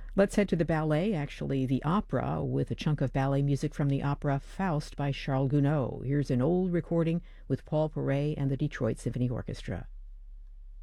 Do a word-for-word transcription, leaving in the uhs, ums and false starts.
Let's head to the ballet, actually, the opera, with a chunk of ballet music from the opera Faust by Charles Gounod. Here's an old recording with Paul Paray and the Detroit Symphony Orchestra.